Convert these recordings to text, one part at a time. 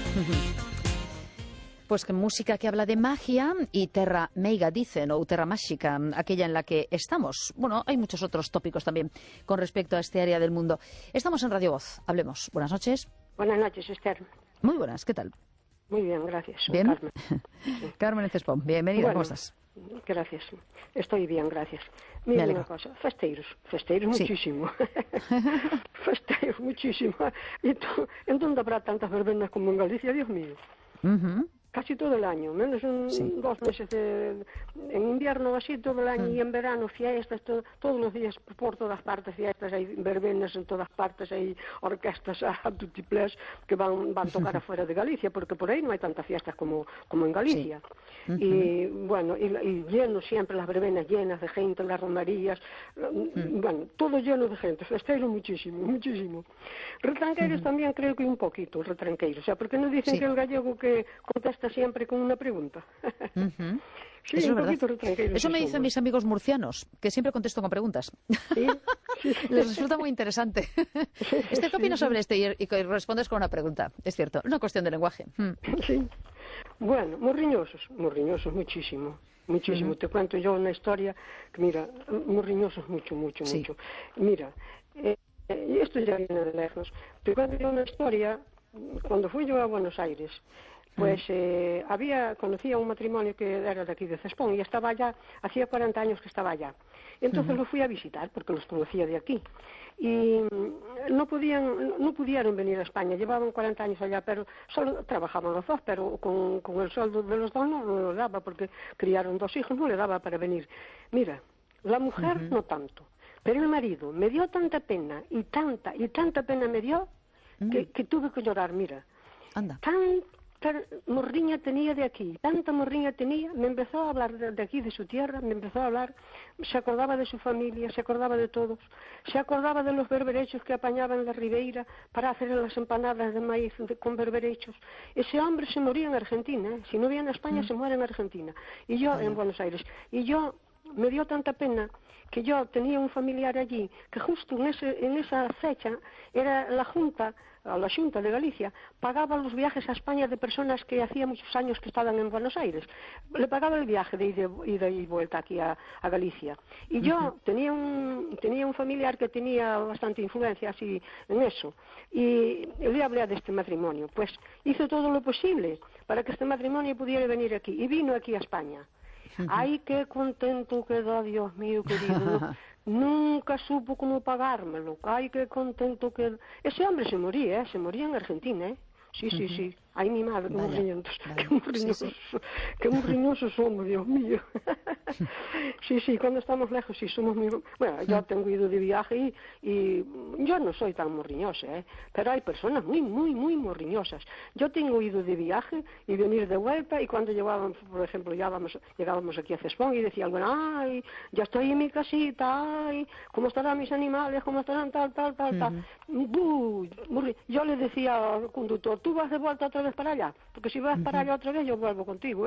Pues que música que habla de magia y terra meiga, dicen, o terra mágica, aquella en la que estamos. Bueno, hay muchos otros tópicos también con respecto a este área del mundo. Estamos en Radio Voz. Hablemos. Buenas noches. Buenas noches, Esther. Muy buenas. ¿Qué tal? Muy bien, gracias. ¿Bien? Carmen. Sí. Carmen Cespón, bienvenida. Bueno, ¿cómo estás? Gracias. Estoy bien, gracias. Mira una cosa, festeiros Sí. muchísimo. Festeiros muchísimo. ¿En dónde habrá tantas verbenas como en Galicia, Dios mío? Casi todo el año, menos en 2 meses en invierno así todo el año y en verano fiestas, todos los días por todas partes fiestas, hay verbenas en todas partes, hay orquestas a tutiplés que van a tocar afuera de Galicia, porque por ahí no hay tantas fiestas como en Galicia. Sí. Y bueno, y lleno siempre las verbenas llenas de gente, las romerías, bueno, todo lleno de gente, festeiro muchísimo, muchísimo. Retranqueiros también creo que un poquito, retranqueiros, o sea, porque nos dicen que el gallego que contesta siempre con una pregunta. Sí, eso un poquito retranqueiros. Eso me dicen mis amigos murcianos, que siempre contesto con preguntas. ¿Sí? Sí. Les resulta muy interesante. ¿Qué opinas sobre esto? Y respondes con una pregunta. Es cierto, una cuestión de lenguaje. Sí. Bueno, morriñosos muchísimo. Muchísimo. Te cuento yo una historia que, mira, morriñosos mucho. Mira, y esto ya viene de lejos. Te cuento yo una historia, cuando fui yo a Buenos Aires, pues conocía un matrimonio que era de aquí de Cespón y estaba allá, hacía 40 años que estaba allá. Entonces lo fui a visitar porque los conocía de aquí. Y no pudieron venir a España, llevaban 40 años allá, pero solo trabajaban los dos, pero con el sueldo de los dos no le daba, porque criaron 2 hijos, no le daba para venir. Mira, la mujer no tanto, pero el marido me dio tanta pena, y tanta pena me dio, que tuve que llorar, mira. Anda. Tanta morriña tenía de aquí, tanta morriña tenía, me empezó a hablar de aquí, de su tierra, me empezó a hablar, se acordaba de su familia, se acordaba de todos, se acordaba de los berberechos que apañaba en la ribeira para hacer las empanadas de maíz con berberechos. Ese hombre se moría en Argentina, si no viene a España se muere en Argentina, y yo en Buenos Aires, y yo me dio tanta pena que yo tenía un familiar allí, que justo en esa fecha era la Junta de Galicia, pagaba los viajes a España de personas que hacía muchos años que estaban en Buenos Aires. Le pagaba el viaje de ida y vuelta aquí a Galicia. Y yo tenía un familiar que tenía bastante influencia así en eso. Y le hablé de este matrimonio. Pues hizo todo lo posible para que este matrimonio pudiera venir aquí. Y vino aquí a España. ¡Ay, qué contento quedó, Dios mío querido! Nunca supo cómo pagármelo. ¡Ay, qué contento quedó! Ese hombre se moría en Argentina, Sí. Ay, mi madre, qué morriñentos. Qué morriñosos somos, Dios mío. Sí, cuando estamos lejos, sí, somos muy... Bueno, yo tengo ido de viaje y yo no soy tan morriñosa, pero hay personas muy morriñosas. Yo tengo ido de viaje y venir de vuelta y cuando llegábamos, por ejemplo, llegábamos aquí a Cespón y decían, bueno, ay, ya estoy en mi casita, ay, ¿cómo estarán mis animales? ¿Cómo estarán tal? Yo le decía al conductor, tú vas de vuelta otra vez para allá, porque si vas para allá otra vez yo vuelvo contigo,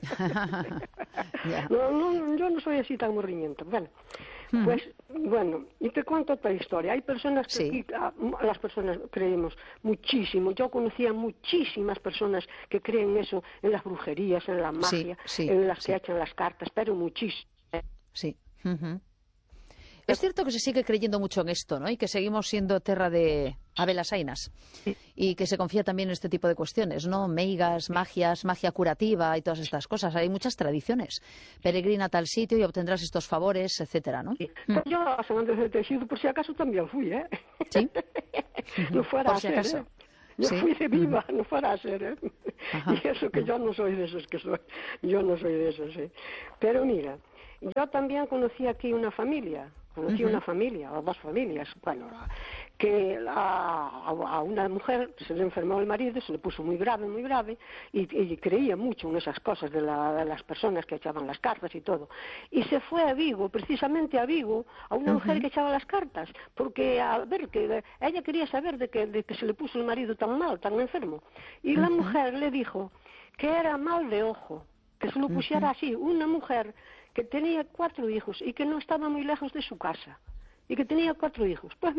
Yo no soy así tan morriñento. Bueno, pues, y te cuento otra historia. Hay personas que aquí, las personas creemos muchísimo. Yo conocía muchísimas personas que creen eso, en las brujerías, en la magia, en las que echan las cartas, pero muchísimo. Sí. Es cierto que se sigue creyendo mucho en esto, ¿no? Y que seguimos siendo terra de abelasainas. Y que se confía también en este tipo de cuestiones, ¿no? Meigas, magias, magia curativa y todas estas cosas. Hay muchas tradiciones. Peregrina a tal sitio y obtendrás estos favores, etcétera, ¿no? Yo a San Andrés de Tejido, por si acaso, también fui, ¿Sí? No fuera por si acaso. Yo fui de viva, no fuera a ser, Y eso que yo no soy de esos que soy. Yo no soy de esos, Pero mira, yo también conocí aquí una familia. Una familia, o 2 familias, que a una mujer se le enfermó el marido, se le puso muy grave, y creía mucho en esas cosas de las personas que echaban las cartas y todo. Y se fue a Vigo, precisamente a Vigo, a una mujer que echaba las cartas, porque que ella quería saber de que se le puso el marido tan mal, tan enfermo. Y la mujer le dijo que era mal de ojo, que se lo pusiera así, una mujer que tenía 4 hijos y que no estaba muy lejos de su casa y que tenía 4 hijos. Pues mira,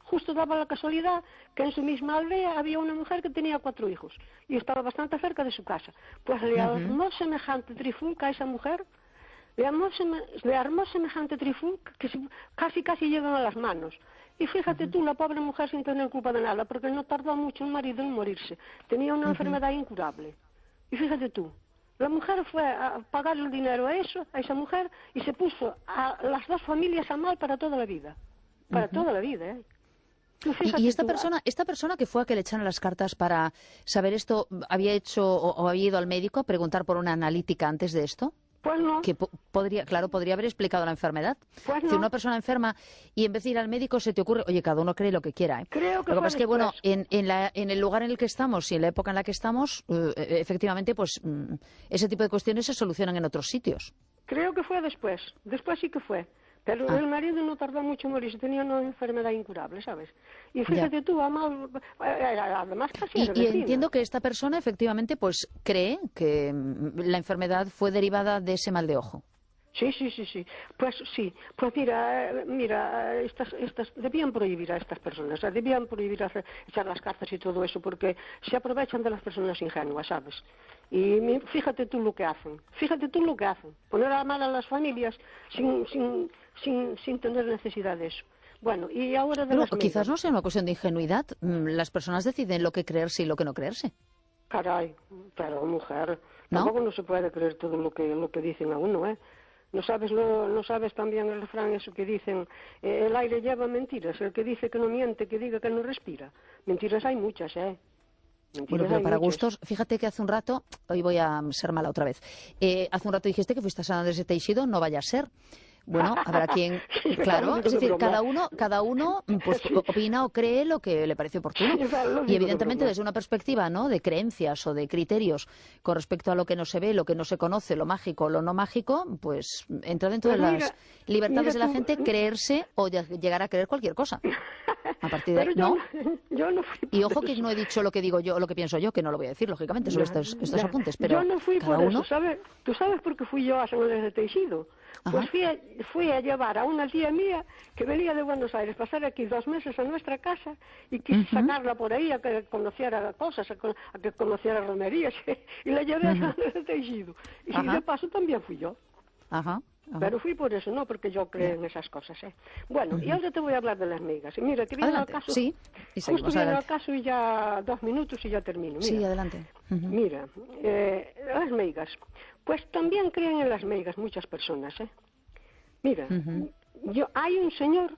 justo daba la casualidad que en su misma aldea había una mujer que tenía 4 hijos y estaba bastante cerca de su casa. Pues le armó semejante trifulca a esa mujer, le armó semejante trifulca que casi llegan a las manos. Y fíjate tú, la pobre mujer sin tener culpa de nada, porque no tardó mucho el marido en morirse. Tenía una enfermedad incurable. Y fíjate tú, la mujer fue a pagar el dinero a esa mujer, y se puso a las 2 familias a mal para toda la vida. Para toda la vida, ¿eh? Y esta persona que fue a que le echaran las cartas para saber esto, ¿había hecho o había ido al médico a preguntar por una analítica antes de esto? Pues no. Que podría haber explicado la enfermedad. Pues no. Si una persona enferma y en vez de ir al médico se te ocurre, oye, cada uno cree lo que quiera, ¿eh? Creo que lo que pasa es que, bueno, después. en el lugar en el que estamos y en la época en la que estamos, efectivamente, pues ese tipo de cuestiones se solucionan en otros sitios. Creo que fue después. Después sí que fue. Pero el marido no tardó mucho en morirse, tenía una enfermedad incurable, ¿sabes? Y fíjate tú, además casi y entiendo que esta persona efectivamente pues cree que la enfermedad fue derivada de ese mal de ojo. Sí. Pues sí. Pues mira, estas debían prohibir a estas personas, debían prohibir echar las cartas y todo eso, porque se aprovechan de las personas ingenuas, ¿sabes? Y fíjate tú lo que hacen, poner a mal a las familias sin tener necesidad de eso. Bueno, y ahora de las quizás no sea una cuestión de ingenuidad, las personas deciden lo que creerse y lo que no creerse. Caray, pero mujer, ¿no? Tampoco no se puede creer todo lo que dicen a uno, ¿eh? No sabes también el refrán eso que dicen, el aire lleva mentiras, el que dice que no miente, que diga que no respira. Mentiras hay muchas, ¿eh? Bueno, pero para gustos, fíjate que hace un rato, hoy voy a ser mala otra vez, hace un rato dijiste que fuiste a San Andrés de Teixido, no vaya a ser. Bueno, habrá quien, claro, es decir, cada uno pues opina o cree lo que le parece oportuno. Y evidentemente desde una perspectiva, ¿no?, de creencias o de criterios con respecto a lo que no se ve, lo que no se conoce, lo mágico o lo no mágico, pues entra dentro de las libertades de la gente creerse o llegar a creer cualquier cosa. A partir de ahí, ¿no? Yo no fui y ojo que no he dicho lo que digo yo, lo que pienso yo, que no lo voy a decir, lógicamente, sobre estos apuntes, pero yo no fui cada por uno... eso, ¿sabes? ¿Tú sabes por qué fui yo a San Andrés de Teixido? Pues fui a llevar a una tía mía que venía de Buenos Aires, pasar aquí 2 meses a nuestra casa y quise sacarla por ahí a que conociera cosas, a que conociera romerías, y la llevé a San Andrés de Teixido. Y de paso también fui yo. Pero fui por eso, no porque yo creo en esas cosas, ¿eh? Bueno, y ahora te voy a hablar de las migas. Y mira, que viene al caso. Sí, y justo viene al caso y ya 2 minutos y ya termino. Mira, sí, adelante. Mira, las meigas. Pues también creen en las meigas muchas personas, ¿eh? Mira, hay un señor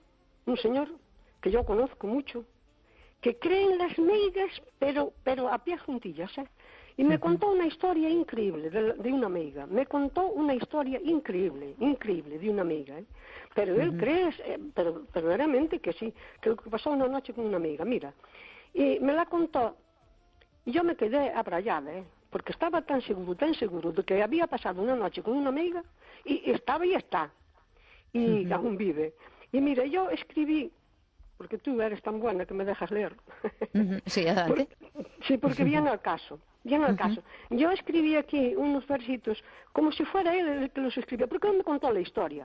que yo conozco mucho, que cree en las meigas, pero a pie juntillas, ¿eh? Y me contó una historia increíble de una amiga. Me contó una historia increíble de una amiga, ¿eh? Pero él cree, pero verdaderamente que sí, que lo que pasó una noche con una amiga, mira. Y me la contó, y yo me quedé abrayada, ¿eh? Porque estaba tan seguro de que había pasado una noche con una amiga, y estaba y está, y aún vive. Y mira, yo escribí, porque tú eres tan buena que me dejas leer. Sí, adelante. Porque viene al caso. Yo escribí aquí unos versitos como si fuera él el que los escribía, porque él me contó la historia.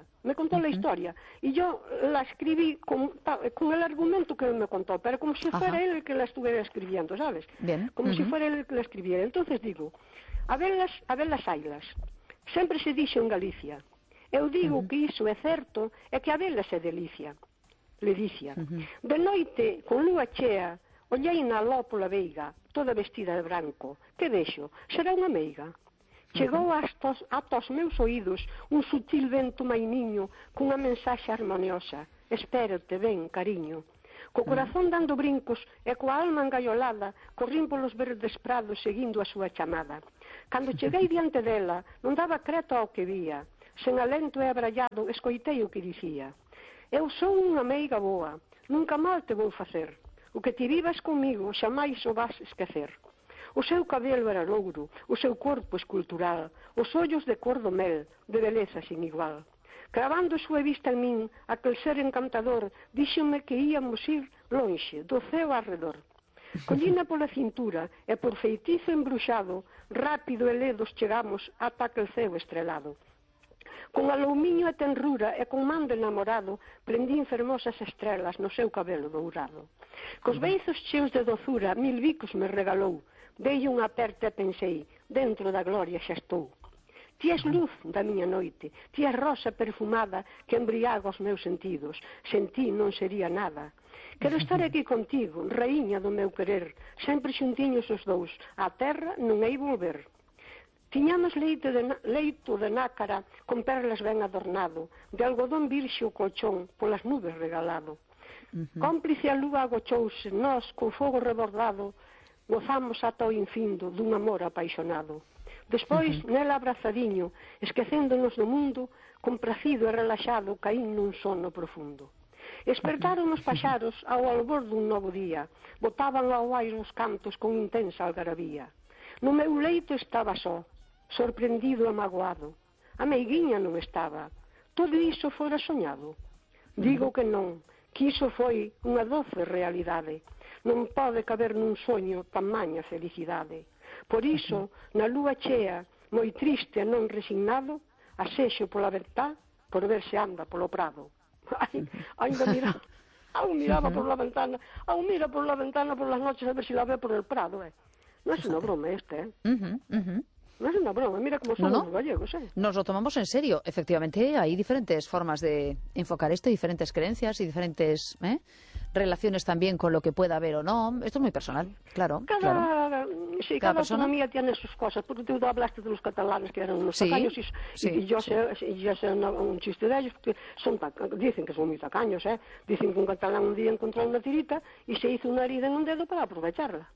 Y yo la escribí con el argumento que él me contó, pero como si fuera él el que la estuviera escribiendo, ¿sabes? Bien. Como si fuera él el que la escribiera. Entonces digo, a ver las ailas. Sempre se dixo en Galicia. Eu digo que iso é certo, é que a velas é delicia. Ledicia. De noite, con lúa chea, ollei na ló pola veiga, toda vestida de branco. Que vexo? Será unha meiga. Chegou atos meus oídos un sutil vento mainiño cunha mensaxe harmoniosa. Espérate, ben, cariño. Co corazón dando brincos e coa alma engaiolada, corrín polos verdes prados seguindo a súa chamada. Cando cheguei diante dela, non daba creto ao que vía. Sen alento e abrallado, escoitei o que dicía. Eu son unha meiga boa, nunca mal te vou facer. O que ti vivas comigo xamais o vas esquecer. O seu cabelo era louro, o seu corpo escultural, os ollos de cor do mel, de beleza sin igual. Cravando a súa vista en min, aquel ser encantador, díxome que íamos ir lonxe, do ceo arredor. Collina pola cintura e por feitizo embruxado, rápido e ledos chegamos ata aquel ceo estrelado. Con alumiño e tenrura e con man de namorado prendín fermosas estrelas no seu cabelo dourado. Cos beizos cheos de dozura 1000 bicos me regalou. Dei unha aperta e pensei, dentro da gloria xa estou. Ti és luz da miña noite, ti és rosa perfumada que embriaga os meus sentidos. Sen ti non sería nada. Quero estar aquí contigo, raíña do meu querer, sempre xuntiños os dous, á terra non hei volver. Tiñamos leito de nácara con perlas ben adornado, de algodón virxe o colchón, polas nubes regalado. Cómplice a lúa agochouse, nós, con fogo rebordado, gozamos ata o infindo dun amor apaixonado. Despois, nela abrazadiño, esquecéndonos do mundo, compracido e relaxado, caín nun sono profundo. Espertaron os paxaros ao albor dun novo día, botaban ao aire os cantos con intensa algarabía. No meu leito estaba só, sorprendido e magoado. A meiguiña non estaba. Todo iso fora soñado? Digo que non, que iso foi unha doce realidade. Non pode caber nun soño tan maña felicidade. Por iso, na lúa chea, moi triste e non resignado, asexo pola verdad, por ver se anda polo prado. Ainda mira, aún miraba por la ventana, aún mira por la ventana por las noches a ver si la ve por el prado, No es una broma No es una broma, mira cómo somos los gallegos, Nos lo tomamos en serio. Efectivamente, hay diferentes formas de enfocar esto, diferentes creencias y diferentes relaciones también con lo que pueda haber o no. Esto es muy personal, claro. Sí, cada autonomía tiene sus cosas. Porque tú hablaste de los catalanes que eran unos tacaños y yo sé un chiste de ellos porque dicen que son muy tacaños, Dicen que un catalán un día encontró una tirita y se hizo una herida en un dedo para aprovecharla.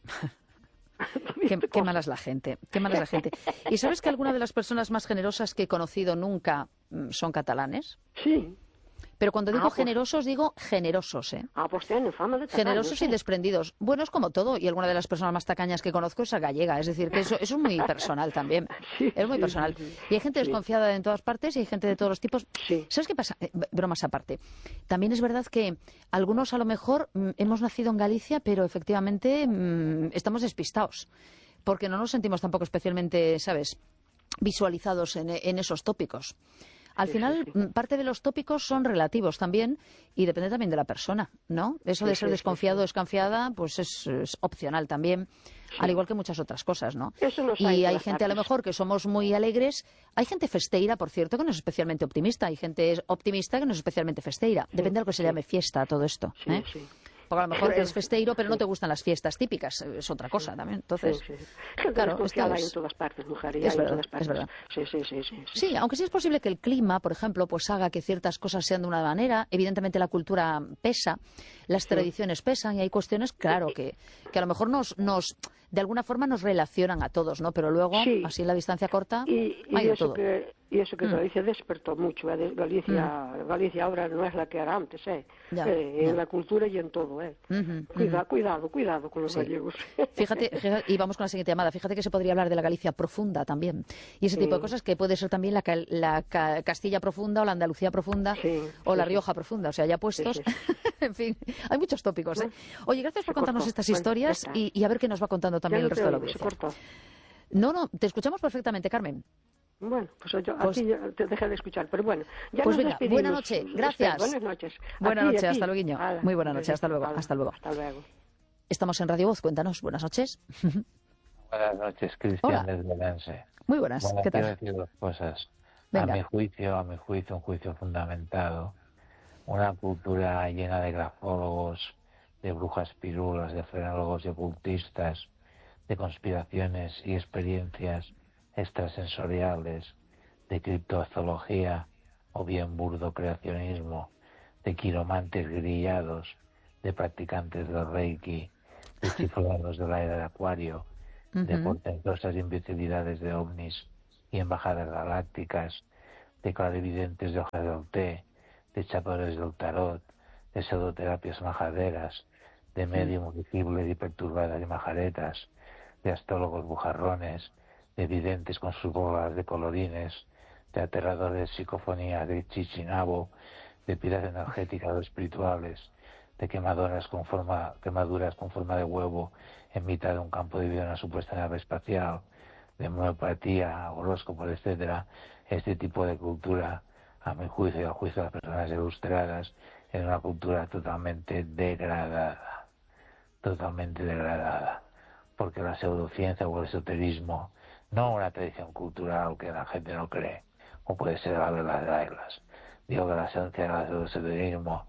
Qué mala es la gente, qué mala es la gente. ¿Y sabes que algunas de las personas más generosas que he conocido nunca son catalanes? Sí. Pero cuando digo generosos, digo generosos, pues tienen fama de tacaños, generosos y desprendidos. Bueno, es como todo. Y alguna de las personas más tacañas que conozco es gallega. Es decir, que eso es muy personal también. Es muy personal. Y hay gente desconfiada en todas partes y hay gente de todos los tipos. ¿Sabes qué pasa? Bromas aparte. También es verdad que algunos a lo mejor hemos nacido en Galicia, pero efectivamente estamos despistados. Porque no nos sentimos tampoco especialmente, ¿sabes?, visualizados en esos tópicos. Al final, parte de los tópicos son relativos también y depende también de la persona, ¿no? Eso de ser desconfiado o desconfiada, pues es opcional también, al igual que muchas otras cosas, ¿no? Y hay gente a lo mejor que somos muy alegres. Hay gente festeira, por cierto, que no es especialmente optimista. Hay gente optimista que no es especialmente festeira. Depende de lo que se llame fiesta, todo esto, Porque a lo mejor eres festeiro, pero no te gustan las fiestas típicas. Es otra cosa también. Entonces, claro, hay en todas partes, mujer. Es verdad. Sí, aunque sí es posible que el clima, por ejemplo, pues haga que ciertas cosas sean de una manera. Evidentemente la cultura pesa, las tradiciones pesan y hay cuestiones, claro, que a lo mejor de alguna forma nos relacionan a todos, ¿no? Pero luego, así en la distancia corta, hay de todo. Y eso que Galicia despertó mucho, Galicia ahora no es la que era antes, en la cultura y en todo, Cuidado con los gallegos. Fíjate, y vamos con la siguiente llamada. Fíjate que se podría hablar de la Galicia profunda también. Y ese tipo de cosas que puede ser también la Castilla profunda o la Andalucía profunda o la Rioja profunda. O sea, ya puestos. En fin, hay muchos tópicos, Oye, gracias por contarnos estas historias y a ver qué nos va contando también el resto de la audiencia. No, te escuchamos perfectamente, Carmen. Bueno, pues yo aquí te dejé de escuchar, pero bueno, ya nos despedimos. Buenas noches, gracias. Buenas noches. Buenas noches, hasta luego. Muy buenas noches, hasta luego. Hasta luego. Estamos en Radio Voz, cuéntanos, buenas noches. Buenas noches, Cristian desde Lense. Muy buenas, ¿qué tal? Quiero decir dos cosas. Venga. A mi juicio, un juicio fundamentado, una cultura llena de grafólogos, de brujas pirulas, de frenólogos y ocultistas, de conspiraciones y experiencias extrasensoriales, de criptozoología o bien burdo creacionismo, de quiromantes grillados, de practicantes del Reiki, de chiflados de la era de Acuario, de portentosas invisibilidades de ovnis y embajadas galácticas, de clarividentes de hojas del té, de chapadores del tarot, de pseudoterapias majaderas, de medium visibles y perturbadas y majaretas, de astrólogos bujarrones, de videntes con sus bolas de colorines, de aterradores psicofonías de chichinabo, de piras energéticas o espirituales, de quemaduras con forma de huevo en mitad de un campo de vida, una supuesta nave espacial, de homeopatía, horóscopos, etcétera, este tipo de cultura, a mi juicio y al juicio de las personas ilustradas, es una cultura totalmente degradada, porque la pseudociencia o el esoterismo, no una tradición cultural que la gente no cree, o puede ser la de las reglas. Digo que la ciencia del esoterismo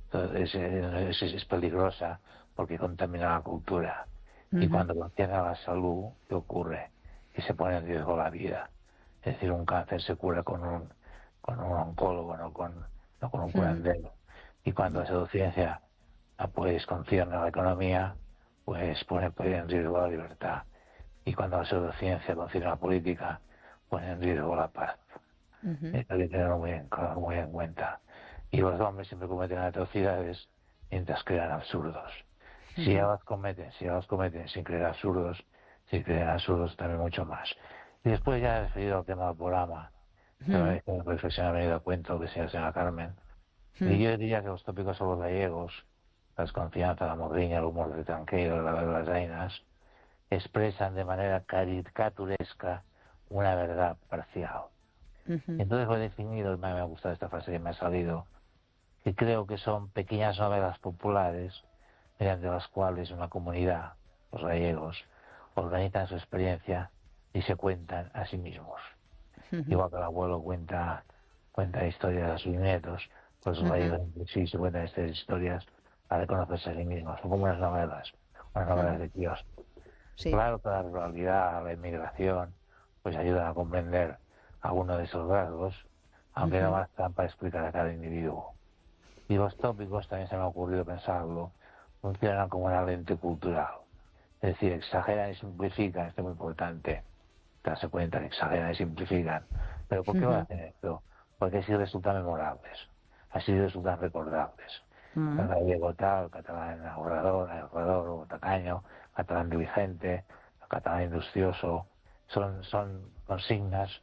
es peligrosa porque contamina la cultura. Y cuando concierne a la salud, ¿qué ocurre? Que se pone en riesgo la vida. Es decir, un cáncer se cura con un oncólogo, no con un curandero. Y cuando la pseudociencia pues concierne a la economía, pues pone en riesgo la libertad. Y cuando la pseudociencia concierne a la política, pone en riesgo la paz. Esto hay que tenerlo muy en cuenta. Y los hombres siempre cometen atrocidades mientras crean absurdos. Si ya los cometen sin creer absurdos, si creen absurdos también mucho más. Y después ya he referido al tema del programa, la reflexión ha venido a cuento que sea señora Carmen. Y yo diría que los tópicos son los gallegos, la desconfianza, la morriña, el humor de tranquilo, la de las reinas, expresan de manera caricaturesca una verdad parcial. Entonces lo he definido, y me ha gustado esta frase que me ha salido, que creo que son pequeñas novelas populares mediante las cuales una comunidad, los gallegos, organizan su experiencia y se cuentan a sí mismos. Igual que el abuelo cuenta historias a sus nietos, pues los gallegos sí se cuentan estas historias para conocerse a sí mismos. Son como unas novelas de Dios. Sí. Claro que la ruralidad, la inmigración, pues ayudan a comprender algunos de esos rasgos, aunque no bastan para explicar a cada individuo. Y los tópicos, también se me ha ocurrido pensarlo, funcionan como una lente cultural. Es decir, exageran y simplifican, esto es muy importante, darse cuenta que exageran y simplifican. ¿Pero por qué lo hacen esto? Porque así resultan memorables, así resultan recordables. El gallego tal, el catalán ahorrador o tacaño, el catalán diligente, el catalán industrioso, son consignas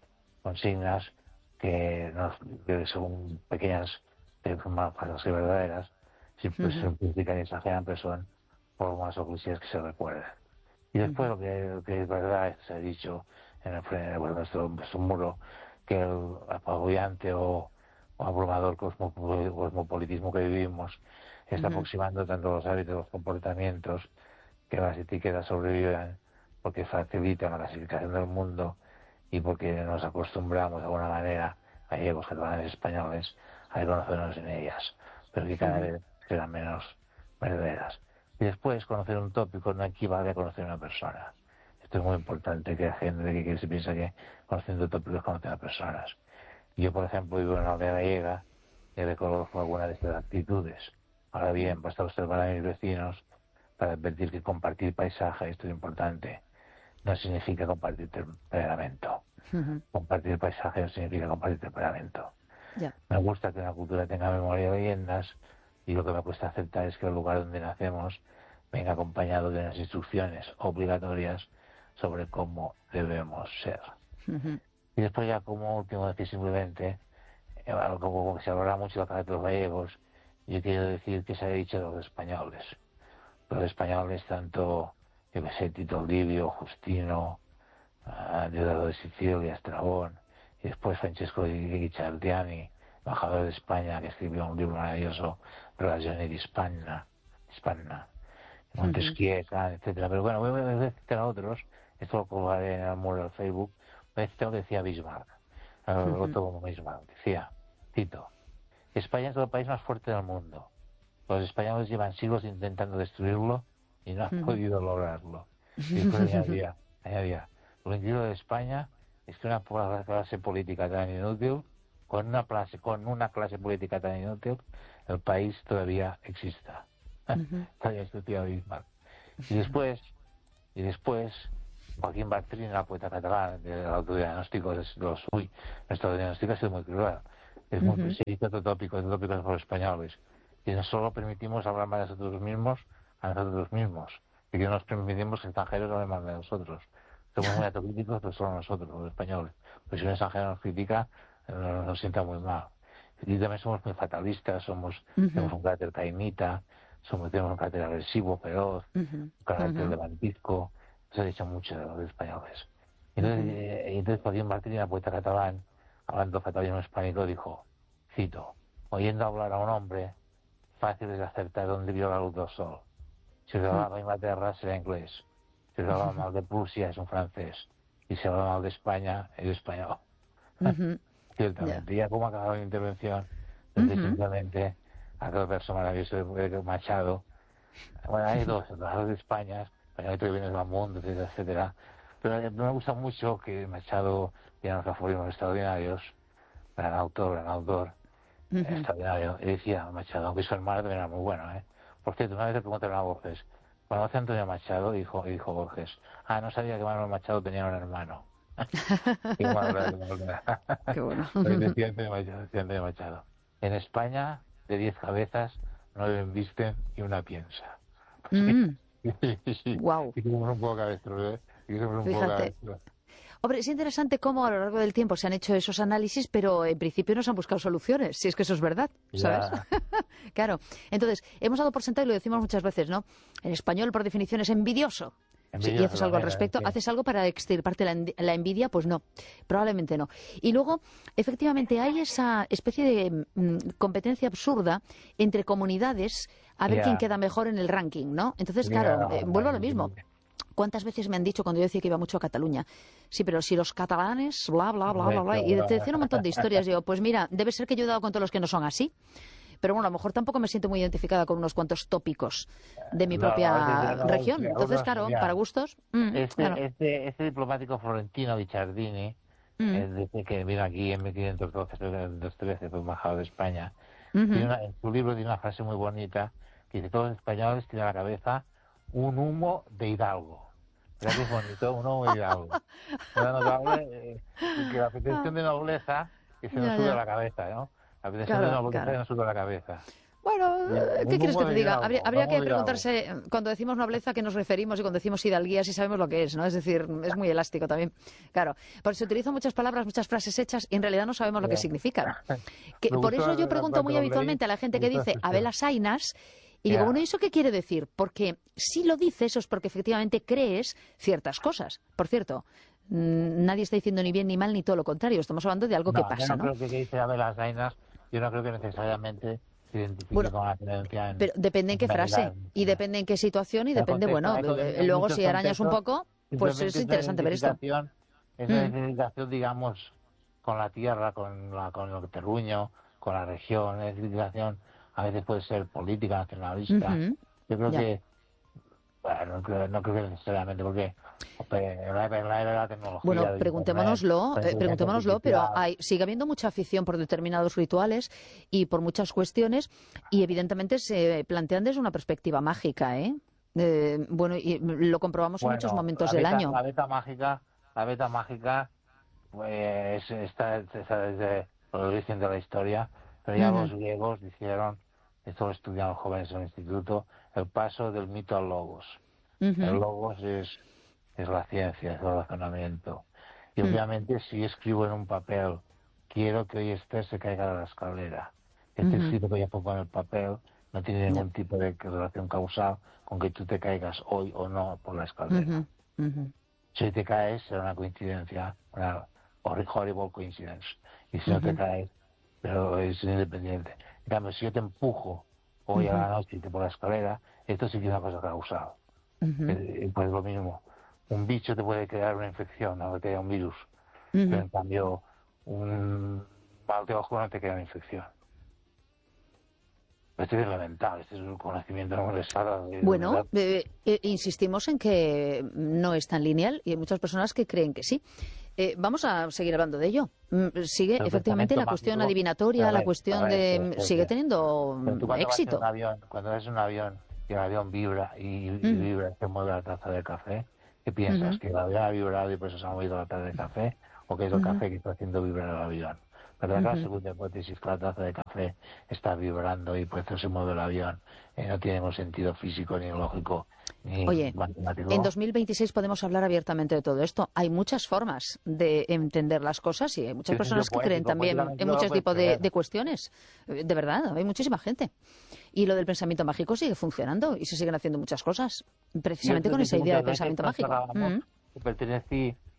que son pequeñas, más falsas que verdaderas, simplifican y exageran, pero son formas o clichés que se recuerdan. Y después lo que es verdad, se ha dicho en nuestro muro, que el apabullante o abrumador cosmopolitismo que vivimos está aproximando tanto los hábitos, los comportamientos, que las etiquetas sobreviven porque facilitan la clasificación del mundo y porque nos acostumbramos de alguna manera, gallegos, catalanes, españoles, a reconocernos en ellas, pero que cada vez serán menos verdaderas. Y después, conocer un tópico no equivale a conocer a una persona. Esto es muy importante, que la gente que se piensa que conociendo tópicos conoce a personas. Yo, por ejemplo, vivo en una aldea gallega y reconozco algunas de estas actitudes. Ahora bien, basta observar a mis vecinos para advertir que compartir paisaje, esto es importante, no significa compartir temperamento. Compartir paisaje no significa compartir temperamento. Me gusta que una cultura tenga memoria y leyendas, y lo que me cuesta aceptar es que el lugar donde nacemos venga acompañado de unas instrucciones obligatorias sobre cómo debemos ser. Y después ya como último, decir simplemente, como se hablará mucho de los gallegos, yo quiero decir que se ha dicho de los españoles. Los españoles, tanto, yo que sé, Tito Livio, Justino, Diodoro de Sicilia, Estrabón, y después Francesco di Guicciardiani, embajador de España, que escribió un libro maravilloso, Relazioni di Spagna, Montesquieu, etcétera. Pero bueno, voy a citar a otros, esto lo colgaré en el muro del Facebook. Voy a citar lo que decía Bismarck, otro como Bismarck, decía, Tito, España es el país más fuerte del mundo. Los españoles llevan siglos intentando destruirlo y no han podido lograrlo. Y después añadía, lo increíble de España es que una clase política tan inútil, con una clase política tan inútil, el país todavía exista. Todavía existía Bismarck. Y después, Joaquín Bartrina, la poeta catalán del autodiagnóstico, nuestro diagnóstico ha sido muy cruel. Es muy preciso, otro tópico por los españoles. Y no solo permitimos hablar mal de nosotros mismos, y que no nos permitimos que extranjeros hablen mal de nosotros. Somos muy autocríticos, pero solo nosotros, los españoles. Pues si un extranjero nos critica, nos sienta muy mal. Y también somos muy fatalistas, tenemos un carácter caimita, tenemos un carácter agresivo, feroz, un carácter levantizco. Se ha dicho mucho de los españoles. Y entonces Joaquín Martínez, poeta catalán, hablando catalán hispánico, dijo, cito, oyendo hablar a un hombre, fácil es acertar dónde vio la luz del sol. Si se hablaba de Inglaterra, será inglés. Si se hablaba mal de Prusia, es un francés. Y si se hablaba mal de España, es español. Ciertamente. Ya como ha acabado la intervención, entonces simplemente aquel verso maravilloso de Machado. Bueno, hay dos, los de España, España que viene del mundo, etcétera, etcétera. Pero me gusta mucho que Machado tiene unos aforismos extraordinarios, gran autor, extraordinario. Y decía Machado, aunque su hermano también era muy bueno, ¿eh? Por cierto, una vez le preguntaron a Borges, cuando hace Antonio Machado, dijo Borges, no sabía que Manuel Machado tenía un hermano. Qué bueno. Decía Antonio Machado. En España, de 10 cabezas, 9 embisten y una piensa. Wow. Y como un poco cabestro, ¿eh? Fíjate. Hombre, es interesante cómo a lo largo del tiempo se han hecho esos análisis, pero en principio no se han buscado soluciones, si es que eso es verdad, ¿sabes? Claro. Entonces, hemos dado por sentado, y lo decimos muchas veces, ¿no? El español, por definición, es envidioso. Sí, y haces algo al respecto, ¿haces algo para extirparte la envidia? Pues no, probablemente no. Y luego, efectivamente, hay esa especie de competencia absurda entre comunidades a ver quién queda mejor en el ranking, ¿no? Entonces, claro, vuelvo a lo mismo. ¿Cuántas veces me han dicho cuando yo decía que iba mucho a Cataluña? Sí, pero si los catalanes, bla, bla, bla, bla, bla, y te decían un montón de historias. Digo, pues mira, debe ser que yo he dado con todos los que no son así. Pero bueno, a lo mejor tampoco me siento muy identificada con unos cuantos tópicos de mi propia región. Entonces, claro, para gustos. Este diplomático florentino, Guicciardini, desde que vino aquí en 1512, fue embajador de España, en su libro tiene una frase muy bonita que dice: todos los españoles tienen a la cabeza un humo de hidalgo. ¿Verdad que es bonito? Un humo de hidalgo. Era notable que la pretensión de nobleza que se nos sube a la cabeza, ¿no? La pretensión de nobleza que nos sube a la cabeza. Bueno, ¿qué quieres que te diga? Habría que preguntarse, cuando decimos nobleza, ¿a qué nos referimos? Y cuando decimos hidalguía, si sabemos lo que es, ¿no? Es decir, es muy elástico también. Claro, porque se utilizan muchas palabras, muchas frases hechas, y en realidad no sabemos lo que significan. Por eso yo pregunto muy habitualmente a la gente que dice Abel Asainas, y digo, bueno, ¿y eso qué quiere decir? Porque si lo dices, eso es porque efectivamente crees ciertas cosas. Por cierto, nadie está diciendo ni bien ni mal, ni todo lo contrario. Estamos hablando de algo que pasa, ¿no? Yo no creo que dice Abel Asainas, yo no creo que necesariamente se identifique con la creencia. Pero depende en qué frase, y depende en qué situación, y depende, luego si arañas un poco, pues es interesante ver esto. Es una identificación, digamos, con la tierra, con el terruño, con la región, es identificación. A veces puede ser política, nacionalista. Yo creo que, bueno, no creo que necesariamente, porque en la era de la tecnología... Bueno, preguntémonoslo, pero sigue habiendo mucha afición por determinados rituales y por muchas cuestiones, y evidentemente se plantean desde una perspectiva mágica, ¿eh? Bueno, y lo comprobamos en muchos momentos del año. La beta mágica, pues está desde el origen de la historia, pero ya los griegos dijeron, esto lo estudian los jóvenes en el instituto, el paso del mito al logos. El logos es la ciencia, es el razonamiento. Y obviamente si escribo en un papel, quiero que hoy Esther se caiga de la escalera. Este escrito que ya pongo en el papel no tiene ningún tipo de relación causal con que tú te caigas hoy o no por la escalera. Si te caes será una coincidencia, una horrible coincidence. Y si no te caes, pero es independiente. En cambio, si yo te empujo hoy a la noche y te por la escalera, esto sí que es una cosa causal. Pues lo mismo. Un bicho te puede crear una infección, no te crea un virus. Pero en cambio, un mal de ojo no te crea una infección. Esto es elemental, este es un conocimiento no universal. Bueno, insistimos en que no es tan lineal y hay muchas personas que creen que sí. Vamos a seguir hablando de ello. Sigue, efectivamente, la cuestión adivinatoria, la cuestión de... sigue teniendo éxito. Cuando ves un avión y el avión vibra y vibra, se mueve la taza de café, ¿qué piensas? ¿Que el avión ha vibrado y por eso se ha movido la taza de café? ¿O que es el café que está haciendo vibrar el avión? Pero la segunda hipótesis, que la taza de café está vibrando y por eso se mueve el avión, no tiene ningún sentido físico ni lógico ni matemático. En 2026 podemos hablar abiertamente de todo esto. Hay muchas formas de entender las cosas y hay muchas personas que creen también en muchos tipos de cuestiones. De verdad, hay muchísima gente. Y lo del pensamiento mágico sigue funcionando y se siguen haciendo muchas cosas, precisamente con esa idea de pensamiento mágico. Pertenecí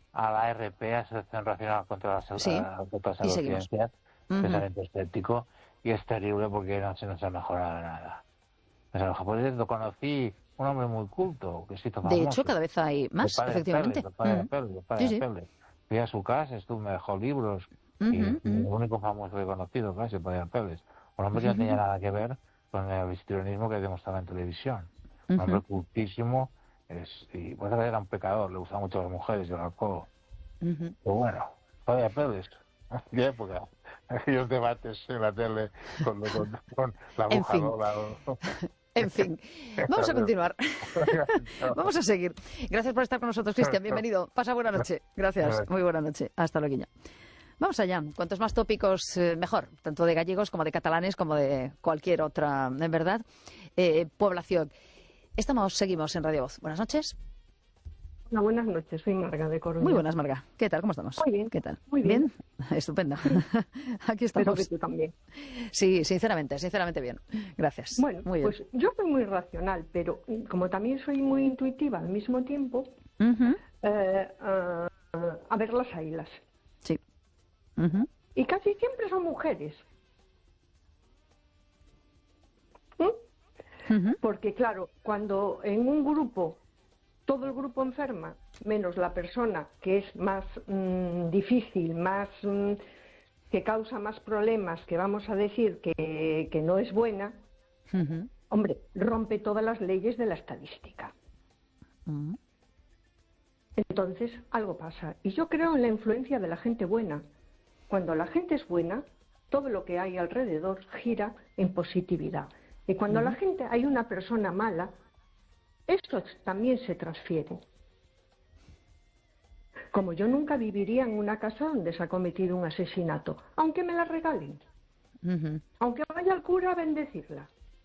a la ARP, Asociación Racional contra las Sí. Y seguimos. Pseudociencias, pensamiento escéptico, y es terrible porque no se nos ha mejorado nada. O sea, los japoneses lo conocí, un hombre muy culto, que se hizo De hecho, famoso. cada vez hay más, efectivamente. El padre de Apelles, el padre Sí, de sí. Apelles. Fui a su casa, me dejó libros, y el único famoso que he conocido, casi, el padre de Apelles. Un hombre que no tenía nada que ver con el histrionismo que demostraba en televisión. Un hombre cultísimo, y pues era un pecador, le gustaban mucho las mujeres y el alcohol. Pero bueno, padre de Apelles, de época. Aquellos debates en la tele con la En bruja fin. Lola. En fin, vamos a continuar. Vamos a seguir. Gracias por estar con nosotros, Cristian. Bienvenido. Pasa buena noche. Gracias. Muy buena noche. Hasta luego. Vamos allá. Cuantos más tópicos, mejor. Tanto de gallegos como de catalanes, como de cualquier otra, en verdad, población. Seguimos en Radio Voz. Buenas noches. Hola, buenas noches. Soy Marga de Coruña. Muy buenas, Marga. ¿Qué tal? ¿Cómo estamos? Muy bien. ¿Qué tal? Muy bien. Estupendo. Aquí Espero estamos. que tú también. Sí, sinceramente bien. Gracias. Bueno, muy bien. pues yo soy muy racional, pero como también soy muy intuitiva al mismo tiempo, a ver las ailas. Sí. Y casi siempre son mujeres. Porque claro, cuando en un grupo todo el grupo enferma, menos la persona que es más difícil, más que causa más problemas, que vamos a decir que no es buena, hombre, rompe todas las leyes de la estadística. Entonces, algo pasa. Y yo creo en la influencia de la gente buena. Cuando la gente es buena, todo lo que hay alrededor gira en positividad. Y cuando la gente hay una persona mala, esto también se transfiere. Como yo nunca viviría en una casa donde se ha cometido un asesinato, aunque me la regalen, aunque vaya al cura a bendecirla.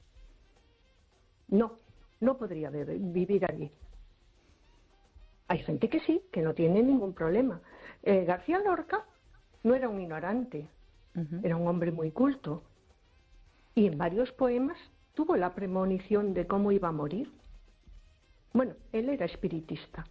No podría vivir allí. Hay gente que sí, que no tiene ningún problema. García Lorca no era un ignorante, era un hombre muy culto. Y en varios poemas tuvo la premonición de cómo iba a morir. Bueno, él era espiritista.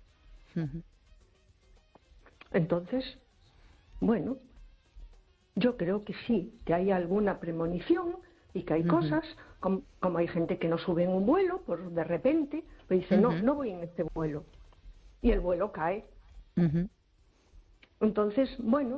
Entonces, bueno, yo creo que sí, que hay alguna premonición y que hay cosas, como hay gente que no sube en un vuelo, por de repente, pues dice, no voy en este vuelo. Y el vuelo cae. Entonces, bueno,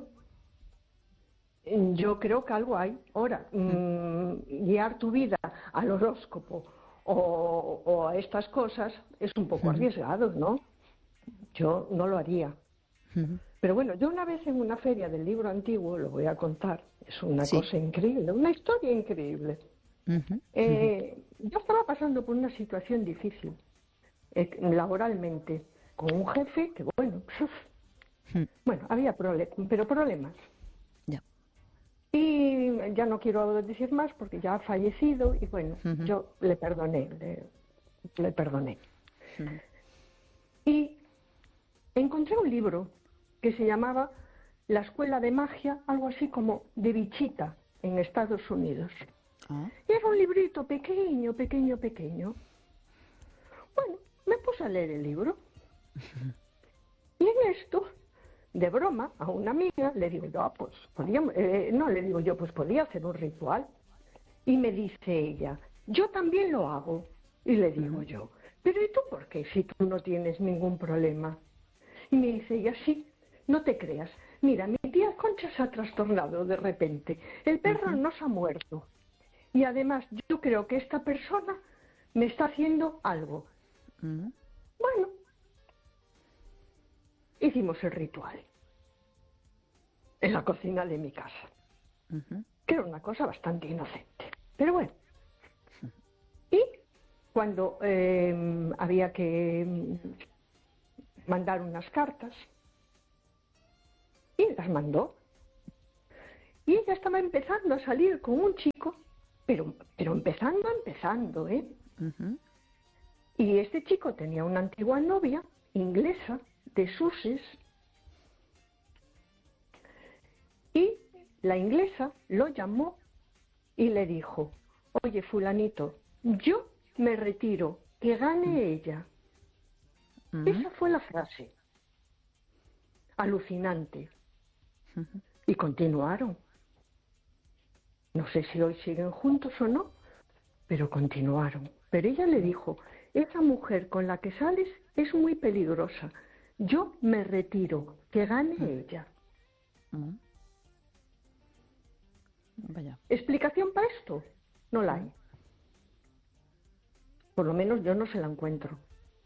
yo creo que algo hay. Ahora, guiar tu vida al horóscopo o a estas cosas es un poco arriesgado, ¿no? Yo no lo haría. Pero bueno, yo una vez en una feria del libro antiguo, lo voy a contar, es una cosa increíble, una historia increíble. Yo estaba pasando por una situación difícil, laboralmente, con un jefe que, bueno, había problemas. Y ya no quiero decir más porque ya ha fallecido y bueno, yo le perdoné. Y encontré un libro que se llamaba La Escuela de Magia, algo así como de Bichita en Estados Unidos. Y era un librito pequeño. Bueno, me puse a leer el libro. Y en esto, de broma, a una amiga le digo yo, pues podía hacer un ritual. Y me dice ella, yo también lo hago. Y le digo yo, pero ¿y tú por qué si tú no tienes ningún problema? Y me dice ella, sí, no te creas. Mira, mi tía Concha se ha trastornado de repente. El perro no se ha muerto. Y además yo creo que esta persona me está haciendo algo. Bueno, hicimos el ritual en la cocina de mi casa, que era una cosa bastante inocente. Pero bueno, y cuando había que mandar unas cartas, y las mandó. Y ella estaba empezando a salir con un chico, pero empezando, ¿eh? Y este chico tenía una antigua novia, inglesa, de Sussex, y la inglesa lo llamó y le dijo, oye, fulanito, yo me retiro, que gane ella. Esa fue la frase. alucinante. Y continuaron. No sé si hoy siguen juntos o no, pero continuaron. Pero ella le dijo, esa mujer con la que sales es muy peligrosa. Yo me retiro, que gane ella. Vaya. ¿Explicación para esto? No la hay. Por lo menos yo no se la encuentro.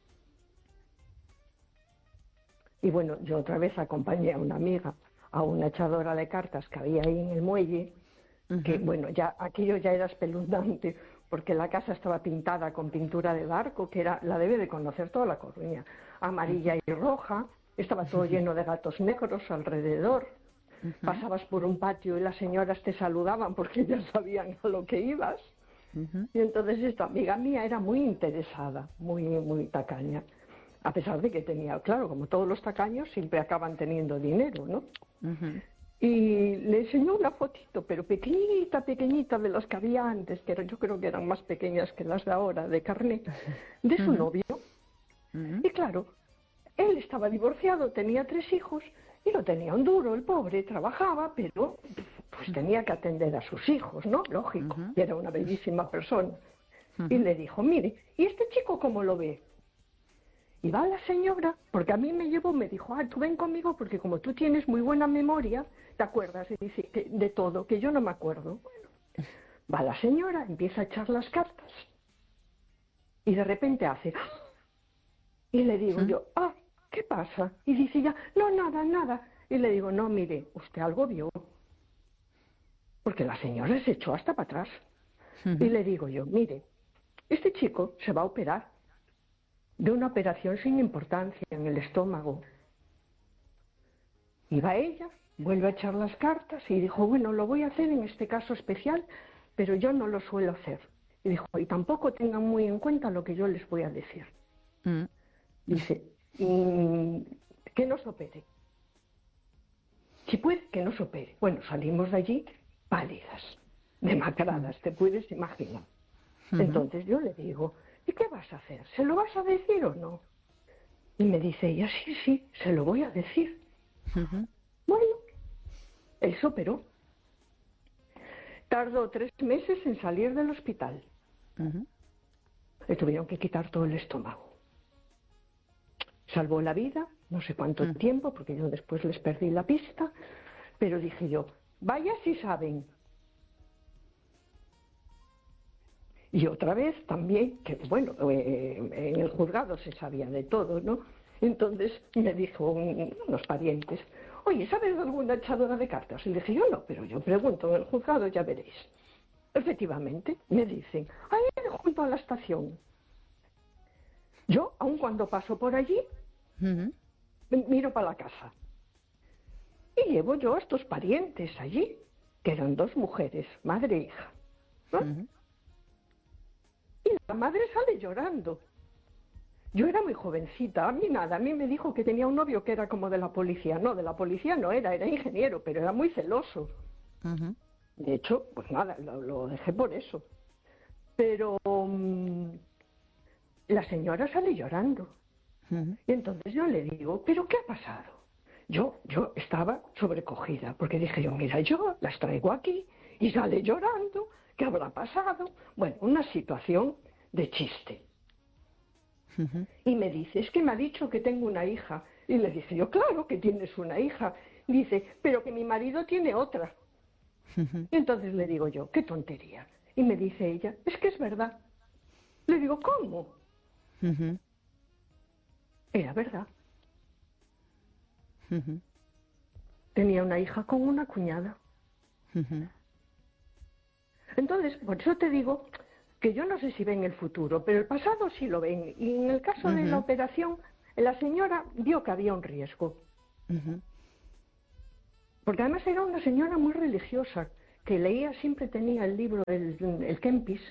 Y bueno, yo otra vez acompañé a una amiga, a una echadora de cartas que había ahí en el muelle, que bueno, ya aquello ya era espeluznante, porque la casa estaba pintada con pintura de barco, que era, la debe de conocer toda La Coruña, amarilla y roja, estaba todo lleno de gatos negros alrededor. Pasabas por un patio y las señoras te saludaban porque ya sabían a lo que ibas. Y entonces esta amiga mía era muy interesada, muy tacaña, a pesar de que tenía, claro, como todos los tacaños, siempre acaban teniendo dinero, ¿no? Y le enseñó una fotito, pero pequeñita de las que había antes, que yo creo que eran más pequeñas que las de ahora, de carné, de su novio. Y claro, él estaba divorciado, tenía 3 hijos, y lo tenía un duro, el pobre, trabajaba, pero pues tenía que atender a sus hijos, ¿no? Lógico, y era una bellísima persona. Y le dijo, mire, ¿y este chico cómo lo ve? Y va la señora, porque a mí me dijo, tú ven conmigo porque como tú tienes muy buena memoria, te acuerdas, y dice, de todo, que yo no me acuerdo. Bueno, va la señora, empieza a echar las cartas, y de repente hace, ¡ah! Y le digo yo, ¿qué pasa? Y dice ella, no, nada. Y le digo, no, mire, usted algo vio. Porque la señora se echó hasta para atrás. Y le digo yo, mire, este chico se va a operar de una operación sin importancia en el estómago. Y va ella, vuelve a echar las cartas y dijo, bueno, lo voy a hacer en este caso especial, pero yo no lo suelo hacer. Y dijo, y tampoco tengan muy en cuenta lo que yo les voy a decir. Dice, que no se opere. Si puede, que no se opere. Bueno, salimos de allí pálidas, demacradas, te puedes imaginar. Entonces yo le digo, ¿y qué vas a hacer? ¿Se lo vas a decir o no? Y me dice ella, sí, se lo voy a decir. Bueno, él se operó. Tardó 3 meses en salir del hospital. Le tuvieron que quitar todo el estómago. Salvó la vida, no sé cuánto tiempo, porque yo después les perdí la pista, pero dije yo, vaya si saben. Y otra vez también, que bueno, en el juzgado se sabía de todo, ¿no? Entonces me dijo unos parientes, oye, ¿sabes de alguna echadora de cartas? Y le dije yo no, pero yo pregunto en el juzgado, ya veréis. Efectivamente, me dicen, ahí junto a la estación. Yo, aun cuando paso por allí, miro para la casa. Y llevo yo a estos parientes allí, que eran 2 mujeres, madre e hija, ¿no? Y la madre sale llorando. Yo era muy jovencita, a mí nada, a mí me dijo que tenía un novio que era como de la policía. No, de la policía no era ingeniero, pero era muy celoso. De hecho, pues nada, lo dejé por eso. Pero la señora sale llorando. Y entonces yo le digo, ¿pero qué ha pasado? Yo estaba sobrecogida, porque dije yo, mira, yo las traigo aquí y sale llorando, ¿qué habrá pasado? Bueno, una situación de chiste. Y me dice, es que me ha dicho que tengo una hija. Y le dije yo, claro que tienes una hija. Dice, pero que mi marido tiene otra. Y entonces le digo yo, qué tontería. Y me dice ella, es que es verdad. Le digo, ¿cómo? Era verdad. Tenía una hija con una cuñada. Entonces, por eso te digo que yo no sé si ven el futuro, pero el pasado sí lo ven. Y en el caso de la operación, la señora vio que había un riesgo. Porque además era una señora muy religiosa, que leía, siempre tenía el libro, el Kempis,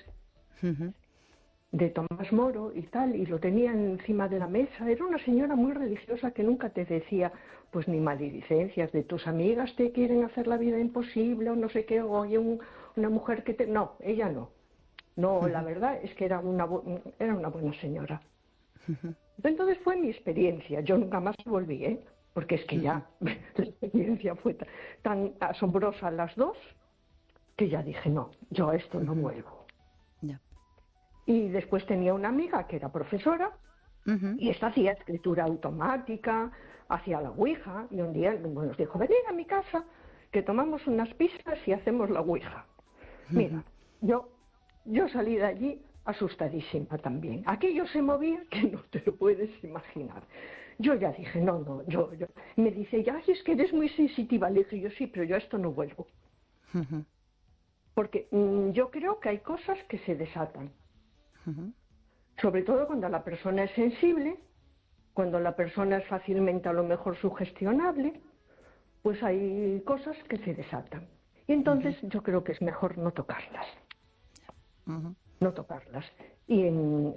de Tomás Moro y tal, y lo tenía encima de la mesa. Era una señora muy religiosa que nunca te decía, pues ni maledicencias de tus amigas te quieren hacer la vida imposible o no sé qué, o oye, una mujer que te... No, ella no. No, la verdad es que era una buena señora. Entonces fue mi experiencia, yo nunca más volví, ¿eh? porque es que ya la experiencia fue tan asombrosa las dos, que ya dije, no, yo a esto no vuelvo. Ya. Y después tenía una amiga que era profesora, y esta hacía escritura automática, hacía la ouija, y un día nos dijo, venid a mi casa, que tomamos unas pizzas y hacemos la ouija. Mira, yo salí de allí asustadísima también. Aquello se movía que no te lo puedes imaginar. Yo ya dije, no, yo. Me dice, ya, es que eres muy sensitiva. Le dije, yo sí, pero yo a esto no vuelvo. Porque yo creo que hay cosas que se desatan. Sobre todo cuando la persona es sensible, cuando la persona es fácilmente a lo mejor sugestionable, pues hay cosas que se desatan. Y entonces yo creo que es mejor no tocarlas. No tocarlas. Y en